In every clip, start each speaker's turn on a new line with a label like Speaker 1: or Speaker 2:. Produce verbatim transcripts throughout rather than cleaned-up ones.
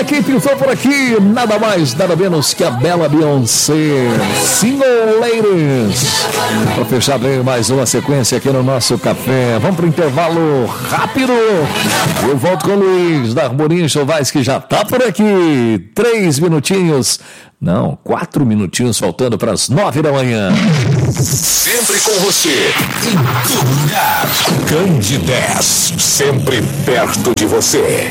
Speaker 1: quem pintou por aqui, nada mais, nada menos que a bela Beyoncé. Single Ladies. Para fechar bem mais uma sequência aqui no nosso café. Vamos pro intervalo rápido. Eu volto com o Luiz da Harmonia Chovais, que já tá por aqui. Três minutinhos. Não, quatro minutinhos faltando para as nove da manhã.
Speaker 2: Sempre com você, em todo lugar. Candidez, sempre perto de você.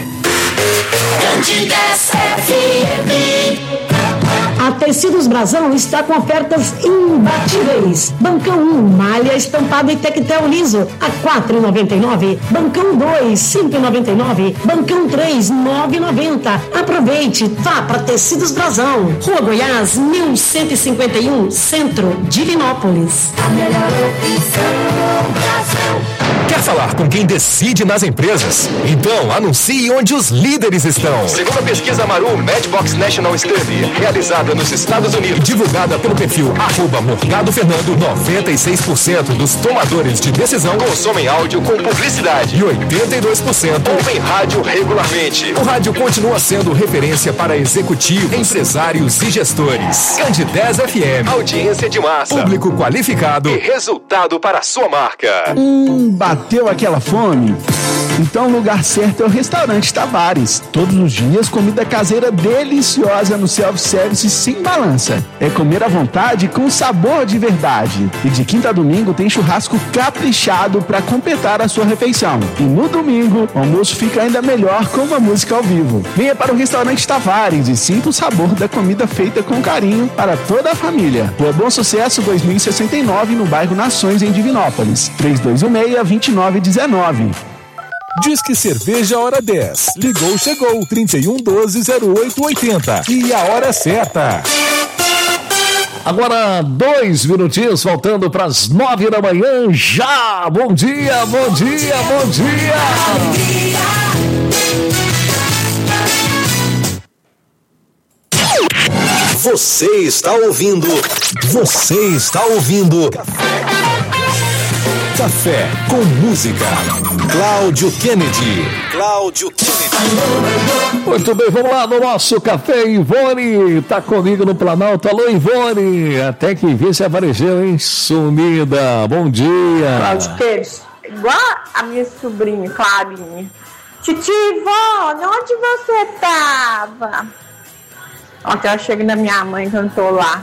Speaker 3: Candidez F M.
Speaker 4: A Tecidos Brasão está com ofertas imbatíveis. Bancão um, malha estampada e tectel liso, a quatro reais e noventa e nove centavos. Bancão dois, cinco reais e noventa e nove centavos. Bancão três, nove reais e noventa centavos. Aproveite, vá para Tecidos Brasão. Rua Goiás, mil cento e cinquenta e um, Centro, Divinópolis.
Speaker 3: A melhor opção, Brasão.
Speaker 2: Quer falar com quem decide nas empresas? Então anuncie onde os líderes estão. Segundo a pesquisa Maru Matchbox National Study, realizada nos Estados Unidos, divulgada pelo perfil arroba Morgado Fernando, noventa e seis por cento dos tomadores de decisão consomem áudio com publicidade e oitenta e dois por cento ouvem rádio regularmente. O rádio continua sendo referência para executivos, empresários e gestores. Candidez F M, audiência de massa, público qualificado e resultado para a sua marca.
Speaker 5: Hum, bateu aquela fome? Então o lugar certo é o Restaurante Tavares. Todos os dias, comida caseira deliciosa no self-service sem balança. É comer à vontade com sabor de verdade. E de quinta a domingo tem churrasco caprichado para completar a sua refeição. E no domingo, o almoço fica ainda melhor com uma música ao vivo. Venha para o Restaurante Tavares e sinta o sabor da comida feita com carinho para toda a família. Rua Bom Sucesso dois mil e sessenta e nove, no bairro Nações, em Divinópolis. três dois um seis, dois nove um nove.
Speaker 6: Disque Cerveja Hora dez. Ligou, chegou. trinta e um, doze, zero oito, oitenta. E a hora certa.
Speaker 1: Agora, dois minutinhos faltando para as nove da manhã. Já! Bom dia, bom dia, bom dia!
Speaker 2: Você está ouvindo. Você está ouvindo. Café com música. Cláudio Kennedy. Cláudio Kennedy.
Speaker 1: Muito bem, vamos lá no nosso café. Ivone tá comigo no Planalto. Alô, Ivone. Até que vi se apareceu, hein? Sumida. Bom dia.
Speaker 7: Cláudio Kennedy, igual a minha sobrinha, Clarinha. Titi Ivone, onde você tava? Ontem eu chego na minha mãe quando eu tô lá.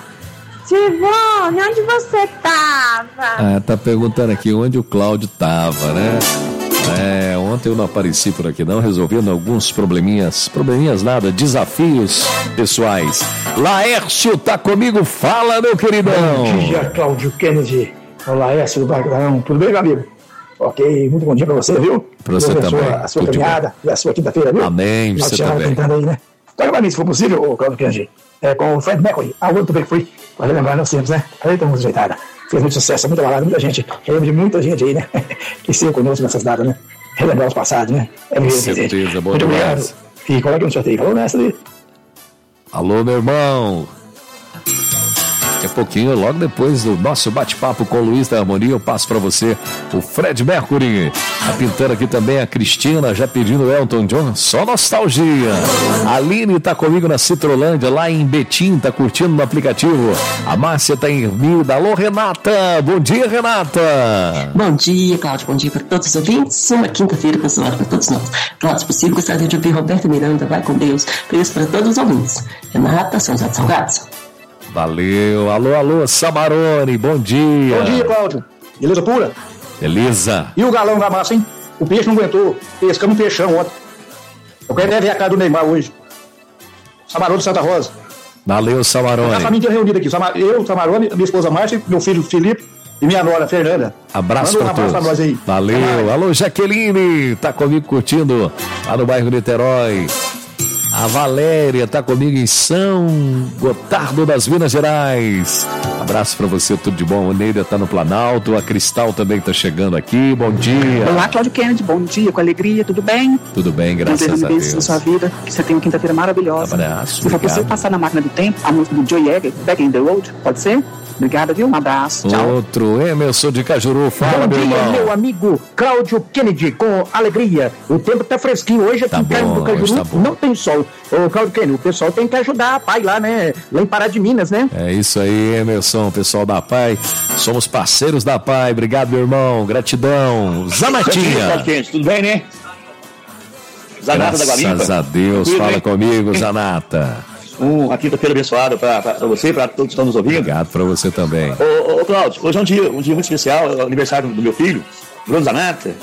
Speaker 7: Tivone, onde você tava?
Speaker 1: Ah, tá perguntando aqui onde o Cláudio tava, né? É, ontem eu não apareci por aqui não, resolvendo alguns probleminhas, probleminhas nada, desafios pessoais. Laércio tá comigo, fala, meu queridão.
Speaker 8: Bom dia, Cláudio Kennedy. Olá, Laércio do Barão, tudo bem, meu amigo? Ok, muito bom dia pra você, viu?
Speaker 1: Pra você também.
Speaker 8: A sua, a sua caminhada e a sua quinta-feira, viu?
Speaker 1: Amém, você também.
Speaker 8: Aí, né? Toca pra mim, se for possível, ô Cláudio Kennedy. É, com o Fred Mercury, I Want to Break Free, para relembrar meus tempos, né? Aí estamos ajeitada. Fez muito sucesso, muita balada, muita gente. Relembro de muita gente aí, né? Que esteve conosco nessas datas, né? Relembrar os passados, né? É
Speaker 1: com certeza, bom
Speaker 8: muito
Speaker 1: demais.
Speaker 8: Obrigado. E coloque no sorteio. Falou nessa ali.
Speaker 1: Alô, meu irmão. Daqui a pouquinho, logo depois do nosso bate-papo com o Luiz da Harmonia, eu passo para você o Fred Mercury. Tá pintando aqui também a Cristina, já pedindo Elton John, só nostalgia. A Aline tá comigo na Citrolândia, lá em Betim, tá curtindo no aplicativo. A Márcia tá em Ermida. Alô, Renata. Bom dia, Renata.
Speaker 9: Bom dia, Cláudio. Bom dia para todos os ouvintes. Uma quinta-feira cancelada para todos nós. Cláudio, se possível, gostaria de ouvir Roberto Miranda, Vai com Deus. Beijo para todos os ouvintes. Renata, São José dos Salgados.
Speaker 1: Valeu. Alô, alô, Samarone, bom dia.
Speaker 8: Bom dia, Cláudio. Beleza pura?
Speaker 1: Beleza.
Speaker 8: E o galão da massa, hein? O peixe não aguentou. Pescamos um peixão ontem. Eu quero ver a cara do Neymar hoje. Samarone de Santa Rosa.
Speaker 1: Valeu, Samarone.
Speaker 8: A família reunida aqui. Eu, Samarone, minha esposa Márcia, meu filho Felipe e minha nora Fernanda.
Speaker 1: Abraço
Speaker 8: para
Speaker 1: um todos.
Speaker 8: Pra nós aí.
Speaker 1: Valeu. Alô, Jaqueline, tá comigo curtindo lá no bairro Niterói. A Valéria tá comigo em São Gotardo das Minas Gerais. Abraço pra você, tudo de bom. O Neida tá no Planalto, a Cristal também tá chegando aqui. Bom dia.
Speaker 10: Olá, Cláudio Kennedy, bom dia, com alegria, tudo bem?
Speaker 1: Tudo bem, graças a Deus.
Speaker 10: Desejo na sua vida, que você tenha uma quinta-feira maravilhosa.
Speaker 1: Abraço,
Speaker 10: se for possível passar na máquina do tempo, a música do Joe Yeager, Back in the Road, pode ser? Obrigada, viu? Um abraço. Tchau.
Speaker 1: Outro, Emerson de Cajuru. Fala,
Speaker 11: Bom
Speaker 1: meu
Speaker 11: dia,
Speaker 1: irmão.
Speaker 11: meu amigo Cláudio Kennedy, com alegria. O tempo tá fresquinho. Hoje aqui
Speaker 1: Tá
Speaker 11: em Carmo
Speaker 1: bom,
Speaker 11: do Cajuru
Speaker 1: hoje tá bom.
Speaker 11: não tem sol. Ô, Cláudio Kennedy, o pessoal tem que ajudar a pai lá, né? Lá em Pará de Minas, né?
Speaker 1: É isso aí, Emerson, pessoal da P A I. Somos parceiros da P A I. Obrigado, meu irmão. Gratidão. Zanatinha.
Speaker 12: Tudo bem, né? Zanata da Gualimpa.
Speaker 1: Graças a Deus.
Speaker 12: Tudo
Speaker 1: Fala
Speaker 12: bem?
Speaker 1: comigo, Zanata.
Speaker 12: Um, uma quinta-feira abençoada para você, para todos que estão nos ouvindo.
Speaker 1: Obrigado para você também.
Speaker 12: Ô, ô, ô Cláudio, hoje é um dia, um dia muito especial, é o aniversário do meu filho, Bruno Zanata.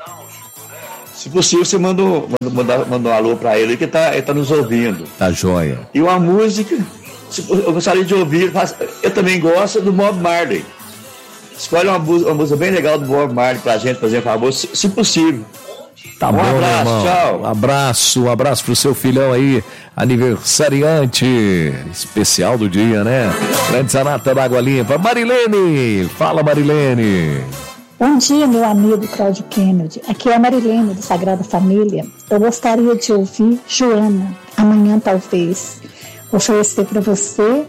Speaker 12: Se possível, você manda, um- manda, manda um alô para ele, que ele tá, ele tá nos ouvindo.
Speaker 1: Tá joia.
Speaker 12: E uma música, se- eu gostaria de ouvir, mas eu também gosto do Bob Marley. Escolhe uma, música- uma música bem legal do Bob Marley pra gente fazer um favor, se, se possível.
Speaker 1: Tá
Speaker 12: Um
Speaker 1: bom,
Speaker 12: abraço,
Speaker 1: meu irmão.
Speaker 12: tchau.
Speaker 1: Um abraço, um abraço pro seu filhão aí, aniversariante especial do dia, né? Grande Zanata da Água Limpa. Marilene, fala Marilene.
Speaker 13: Bom dia, meu amigo Cláudio Kennedy. Aqui é a Marilene, do Sagrada Família. Eu gostaria de ouvir Joana, amanhã talvez. Oferecer para você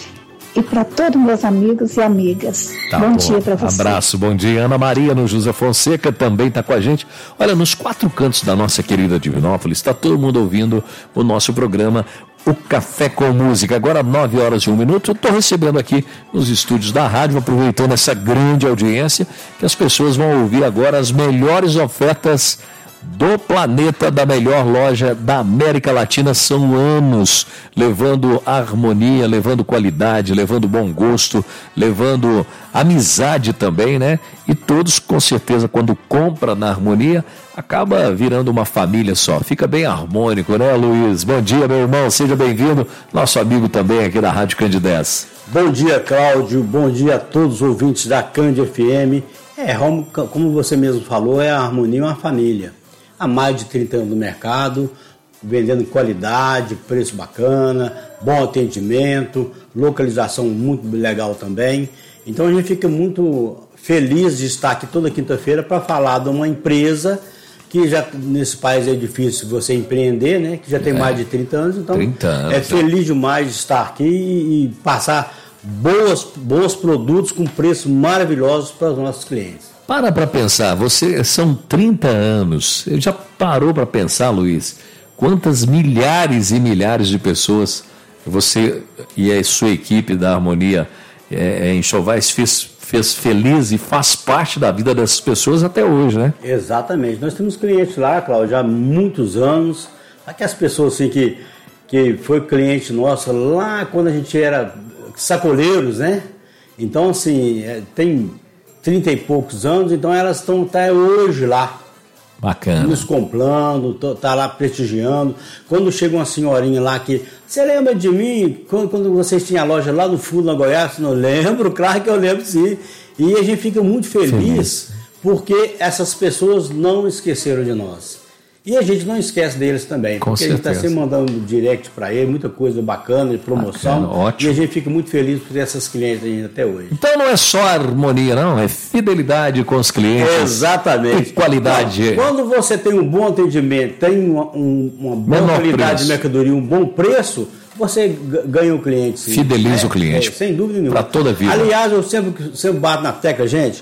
Speaker 13: e para todos meus amigos e amigas.
Speaker 1: Tá
Speaker 13: bom,
Speaker 1: bom.
Speaker 13: dia para você.
Speaker 1: Abraço, bom dia. Ana Maria no José Fonseca também está com a gente. Olha, nos quatro cantos da nossa querida Divinópolis, está todo mundo ouvindo o nosso programa O Café com Música. Agora, nove horas e um minuto, eu estou recebendo aqui nos estúdios da rádio, aproveitando essa grande audiência, que as pessoas vão ouvir agora as melhores ofertas do planeta, da melhor loja da América Latina. São anos levando harmonia, levando qualidade, levando bom gosto, levando amizade também, né? E todos, com certeza, quando compra na Harmonia, acaba virando uma família só. Fica bem harmônico, né, Luiz? Bom dia, meu irmão, seja bem-vindo. Nosso amigo também aqui da Rádio Candidez.
Speaker 14: Bom dia, Cláudio. Bom dia a todos os ouvintes da Cand F M. É, como, como você mesmo falou, é a Harmonia uma família. Há mais de trinta anos no mercado, vendendo qualidade, preço bacana, bom atendimento, localização muito legal também. Então a gente fica muito feliz de estar aqui toda quinta-feira para falar de uma empresa que já nesse país é difícil você empreender, né? Que já tem
Speaker 1: É.
Speaker 14: mais de trinta anos, então
Speaker 1: trinta anos,
Speaker 14: é
Speaker 1: já.
Speaker 14: feliz demais de estar aqui e, e passar boas, bons produtos com preços maravilhosos para os nossos clientes.
Speaker 1: Para para pensar, você são trinta anos. Já parou para pensar, Luiz, quantas milhares e milhares de pessoas você e a sua equipe da Harmonia é, em Chovais fez, fez feliz e faz parte da vida dessas pessoas até hoje, né?
Speaker 14: Exatamente. Nós temos clientes lá, Cláudio, já há muitos anos. Aquelas pessoas assim que, que foi cliente nossa lá quando a gente era sacoleiros, né? Então, assim, é, tem trinta e poucos anos, então elas estão até hoje lá.
Speaker 1: Bacana.
Speaker 14: Nos comprando, tô- tá lá prestigiando. Quando chega uma senhorinha lá que, você lembra de mim? Quando, quando vocês tinham a loja lá no fundo, na Goiás? Não lembro, claro que eu lembro sim. E a gente fica muito feliz,
Speaker 1: Feliz.
Speaker 14: porque essas pessoas não esqueceram de nós. E a gente não esquece deles também,
Speaker 1: Com
Speaker 14: porque a gente está
Speaker 1: certeza.
Speaker 14: sempre mandando direct para ele, muita coisa bacana, de promoção.
Speaker 1: Bacana, ótimo.
Speaker 14: E a gente fica muito feliz por ter essas clientes ainda até hoje.
Speaker 1: Então não é só harmonia, não, é fidelidade com os clientes.
Speaker 14: Exatamente.
Speaker 1: E qualidade.
Speaker 14: Quando você tem um bom atendimento, tem uma, um- uma boa
Speaker 1: Menor
Speaker 14: qualidade
Speaker 1: preço.
Speaker 14: de mercadoria, um bom preço, você g- ganha o cliente. Sim.
Speaker 1: Fideliza
Speaker 14: É,
Speaker 1: o cliente.
Speaker 14: é, sem dúvida nenhuma.
Speaker 1: Pra toda a vida.
Speaker 14: Aliás, eu sempre, sempre bato na tecla, gente,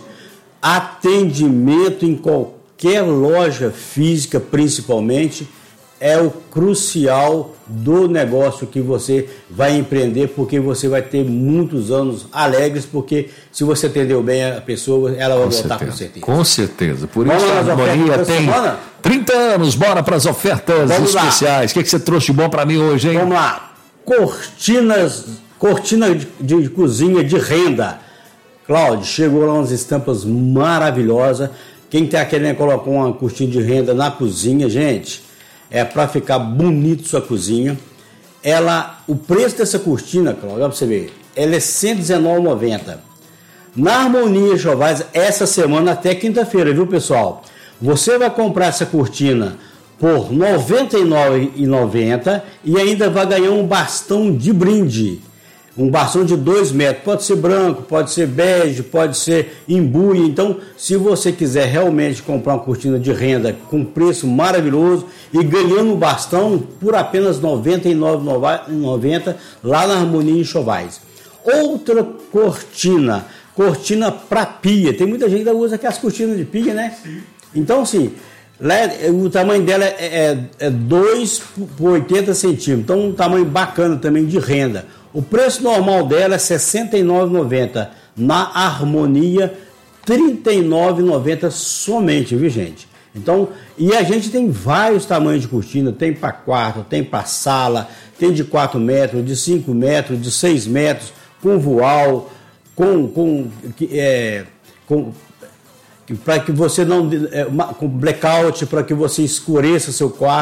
Speaker 14: atendimento em qualquer loja física, principalmente, é o crucial do negócio que você vai empreender, porque você vai ter muitos anos alegres, porque se você atendeu bem a pessoa, ela vai
Speaker 1: Com
Speaker 14: voltar
Speaker 1: certeza.
Speaker 14: com certeza.
Speaker 1: Com certeza. Por
Speaker 14: Vamos
Speaker 1: isso a
Speaker 14: às
Speaker 1: Harmonia
Speaker 14: ofertas da
Speaker 1: tem
Speaker 14: semana?
Speaker 1: trinta anos. Bora para as ofertas
Speaker 14: Vamos lá.
Speaker 1: especiais. O que, que você trouxe de bom para mim hoje, hein?
Speaker 14: Vamos lá. Cortinas, cortina de, de cozinha de renda. Cláudio, chegou lá umas estampas maravilhosas. Quem está querendo colocar uma cortina de renda na cozinha, gente, é para ficar bonito sua cozinha. Ela, o preço dessa cortina, Cláudio, olha para você ver, ela é cento e dezenove reais e noventa centavos. Na Harmonia Chovais, essa semana até quinta-feira, viu, pessoal? Você vai comprar essa cortina por noventa e nove reais e noventa centavos e ainda vai ganhar um bastão de brinde. Um bastão de dois metros. Pode ser branco, pode ser bege, pode ser embuia. Então, se você quiser realmente comprar uma cortina de renda com preço maravilhoso e ganhando um bastão por apenas noventa e nove reais e noventa centavos lá na Harmonia em Chovais. outra cortina, cortina para pia. Tem muita gente que usa aquelas cortinas de pia, né? Sim. Então, assim, o tamanho dela é, é, é dois por oitenta centímetros. Então, um tamanho bacana também de renda. O preço normal dela é sessenta e nove reais e noventa centavos. Na Harmonia, trinta e nove reais e noventa centavos somente, viu, gente? Então, e a gente tem vários tamanhos de cortina, tem para quarto, tem para sala, tem de quatro metros, de cinco metros, de seis metros, com voal, com, com, é, com para que você não, é, com blackout, para que você escureça seu quarto.